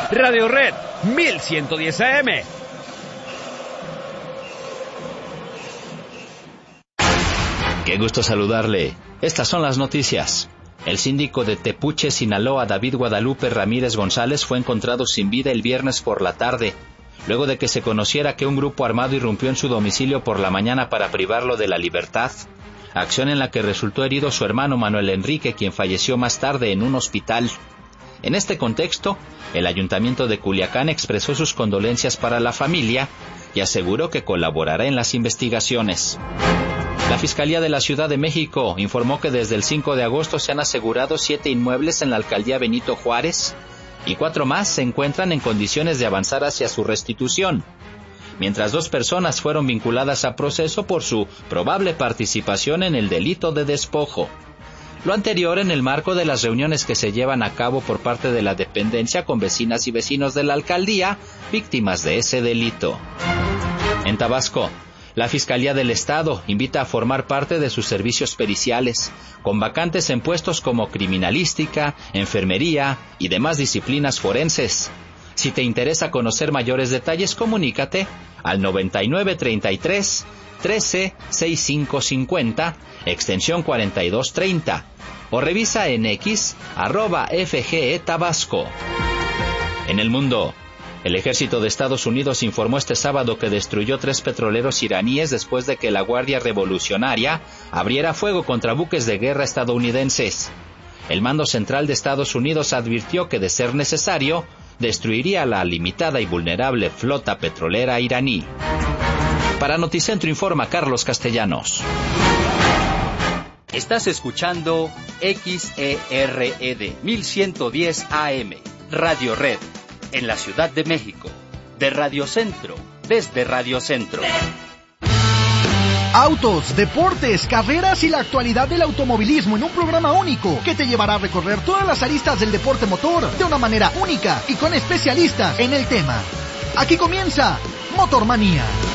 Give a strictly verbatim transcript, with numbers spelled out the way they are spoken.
Radio Red mil ciento diez A M. Qué gusto saludarle. Estas son las noticias. El síndico de Tepuche, Sinaloa, David Guadalupe Ramírez González, fue encontrado sin vida el viernes por la tarde, luego de que se conociera que un grupo armado irrumpió en su domicilio por la mañana para privarlo de la libertad, acción en la que resultó herido su hermano Manuel Enrique, quien falleció más tarde en un hospital. En este contexto, el Ayuntamiento de Culiacán expresó sus condolencias para la familia y aseguró que colaborará en las investigaciones. La Fiscalía de la Ciudad de México informó que desde el cinco de agosto se han asegurado siete inmuebles en la alcaldía Benito Juárez y cuatro más se encuentran en condiciones de avanzar hacia su restitución, mientras dos personas fueron vinculadas a proceso por su probable participación en el delito de despojo. Lo anterior en el marco de las reuniones que se llevan a cabo por parte de la dependencia con vecinas y vecinos de la alcaldía, víctimas de ese delito. En Tabasco, la Fiscalía del Estado invita a formar parte de sus servicios periciales, con vacantes en puestos como criminalística, enfermería y demás disciplinas forenses. Si te interesa conocer mayores detalles, comunícate al noventa y nueve treinta y tres trece sesenta y cinco cincuenta, extensión cuarenta y dos treinta, o revisa en X, arroba F G E Tabasco. En el mundo, el ejército de Estados Unidos informó este sábado que destruyó tres petroleros iraníes después de que la Guardia Revolucionaria abriera fuego contra buques de guerra estadounidenses. El Mando Central de Estados Unidos advirtió que, de ser necesario, destruiría la limitada y vulnerable flota petrolera iraní. Para Noticentro informa Carlos Castellanos. Estás escuchando X E R E D mil ciento diez A M, Radio Red, en la Ciudad de México, de Radio Centro, desde Radio Centro. Autos, deportes, carreras y la actualidad del automovilismo en un programa único que te llevará a recorrer todas las aristas del deporte motor de una manera única y con especialistas en el tema. Aquí comienza Motormanía.